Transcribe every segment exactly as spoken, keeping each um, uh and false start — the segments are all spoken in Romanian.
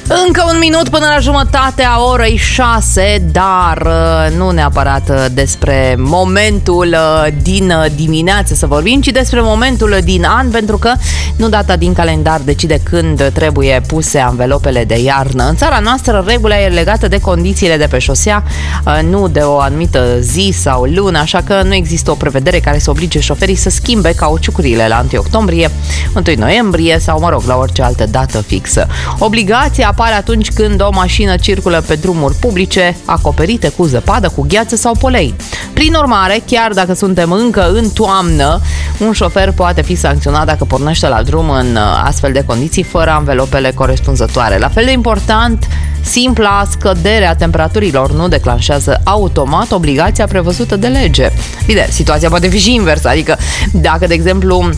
Încă un minut până la jumătatea orei șase, dar nu neapărat despre momentul din dimineață să vorbim, ci despre momentul din an, pentru că nu data din calendar decide când trebuie puse anvelopele de iarnă. În țara noastră, regula e legată de condițiile de pe șosea, nu de o anumită zi sau lună, așa că nu există o prevedere care să oblige șoferii să schimbe cauciucurile la întâi octombrie, întâi noiembrie sau, mă rog, la orice altă dată fixă. Obligația apare atunci când o mașină circulă pe drumuri publice acoperite cu zăpadă, cu gheață sau polei. Prin urmare, chiar dacă suntem încă în toamnă, un șofer poate fi sancționat dacă pornește la drum în astfel de condiții fără anvelopele corespunzătoare. La fel de important, simpla scădere a temperaturilor nu declanșează automat obligația prevăzută de lege. Bine, situația poate fi și invers, adică dacă, de exemplu,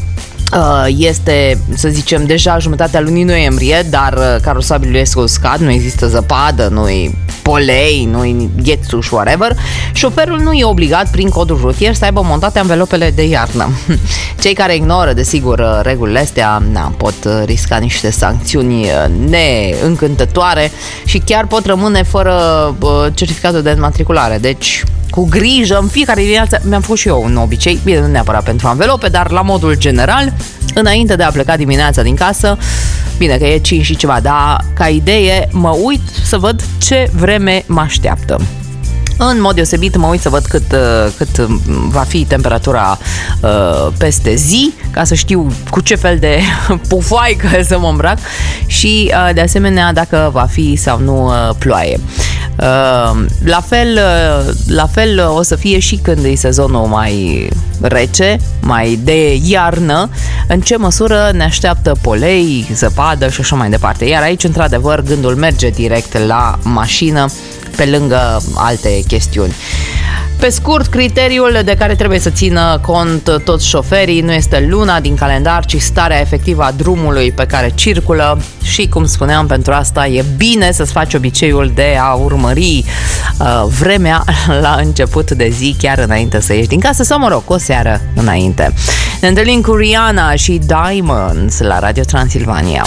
este, să zicem, deja jumătatea lunii noiembrie, dar carosabilul este uscat, nu există zăpadă, nu-i polei, nu-i ghețuș, whatever, șoferul nu e obligat prin codul rutier să aibă montate anvelopele de iarnă. Cei care ignoră, desigur, regulile astea, na, pot risca niște sancțiuni neîncântătoare și chiar pot rămâne fără certificatul de înmatriculare. Deci, cu grijă, în fiecare dimineață, mi-am făcut și eu un obicei, bine, nu neapărat pentru anvelope, dar la modul general, înainte de a pleca dimineața din casă, bine că e cinci și ceva, dar ca idee mă uit să văd ce vreme mă așteaptă. În mod deosebit mă uit să văd cât, cât va fi temperatura uh, peste zi, ca să știu cu ce fel de pufaică să mă îmbrac și uh, de asemenea dacă va fi sau nu uh, ploaie. Uh, la fel, uh, la fel o să fie și când e sezonul mai rece, mai de iarnă, în ce măsură ne așteaptă polei, zăpadă și așa mai departe. Iar aici, într-adevăr, gândul merge direct la mașină, pe lângă alte chestiuni. Pe scurt, criteriul de care trebuie să țină cont toți șoferii nu este luna din calendar, ci starea efectivă a drumului pe care circulă și, cum spuneam, pentru asta e bine să-ți faci obiceiul de a urmări uh, vremea la început de zi, chiar înainte să ieși din casă sau, mă rog, o seară înainte. Ne întâlnim cu Rihanna și Diamonds la Radio Transilvania.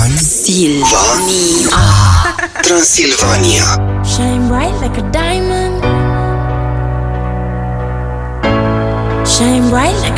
Transilvania. Transilvania. Shine bright like a diamond. Shine bright like